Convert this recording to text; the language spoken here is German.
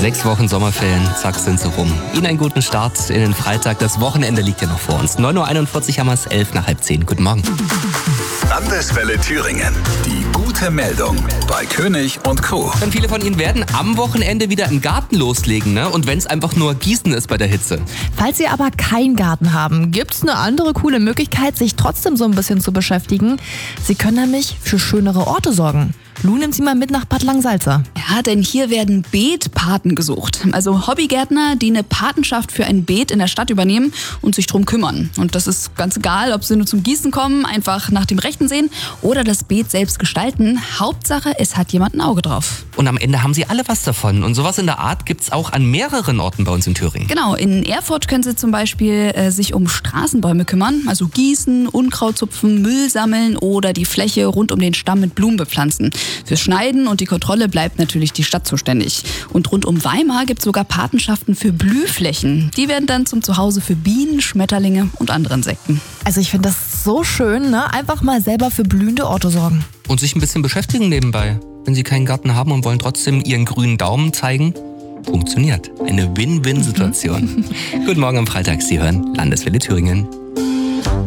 6 Wochen Sommerferien, zack, sind sie rum. Ihnen einen guten Start in den Freitag. Das Wochenende liegt ja noch vor uns. 9.41 Uhr haben wir es, 11 nach halb 10. Guten Morgen. Landeswelle Thüringen. Die gute Meldung bei König und Co. Und viele von Ihnen werden am Wochenende wieder im Garten loslegen, ne? Und wenn es einfach nur Gießen ist bei der Hitze. Falls Sie aber keinen Garten haben, gibt es eine andere coole Möglichkeit, sich trotzdem so ein bisschen zu beschäftigen. Sie können nämlich für schönere Orte sorgen. Lu nimmt Sie mal mit nach Bad Langsalza. Ja, denn hier werden Beetpaten gesucht. Also Hobbygärtner, die eine Patenschaft für ein Beet in der Stadt übernehmen und sich drum kümmern. Und das ist ganz egal, ob sie nur zum Gießen kommen, einfach nach dem Rechten sehen oder das Beet selbst gestalten. Hauptsache, es hat jemand ein Auge drauf. Und am Ende haben Sie alle was davon. Und sowas in der Art gibt es auch an mehreren Orten bei uns in Thüringen. Genau, in Erfurt können Sie zum Beispiel sich um Straßenbäume kümmern, also gießen, Unkraut zupfen, Müll sammeln oder die Fläche rund um den Stamm mit Blumen bepflanzen. Fürs Schneiden und die Kontrolle bleibt natürlich die Stadt zuständig. Und rund um Weimar gibt es sogar Patenschaften für Blühflächen. Die werden dann zum Zuhause für Bienen, Schmetterlinge und andere Insekten. Also ich finde das so schön, ne? Einfach mal selber für blühende Orte sorgen. Und sich ein bisschen beschäftigen nebenbei. Wenn Sie keinen Garten haben und wollen trotzdem Ihren grünen Daumen zeigen, funktioniert. Eine Win-Win-Situation. Guten Morgen am Freitag, Sie hören Landeswelle Thüringen.